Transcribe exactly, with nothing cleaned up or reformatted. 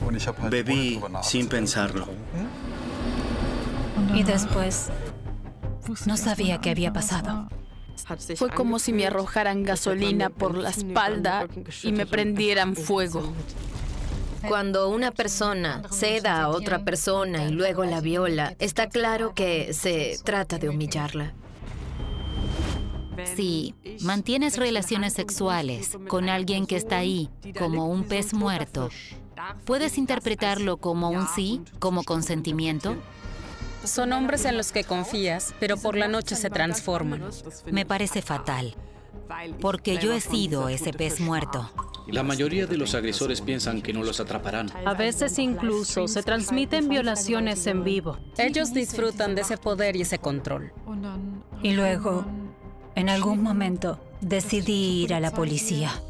Bebí sin pensarlo. Y después, no sabía qué había pasado. Fue como si me arrojaran gasolina por la espalda y me prendieran fuego. Cuando una persona ceda a otra persona y luego la viola, está claro que se trata de humillarla. Si mantienes relaciones sexuales con alguien que está ahí, como un pez muerto, ¿puedes interpretarlo como un sí, como consentimiento? Son hombres en los que confías, pero por la noche se transforman. Me parece fatal, porque yo he sido ese pez muerto. La mayoría de los agresores piensan que no los atraparán. A veces incluso se transmiten violaciones en vivo. Ellos disfrutan de ese poder y ese control. Y luego, en algún momento, decidí ir a la policía.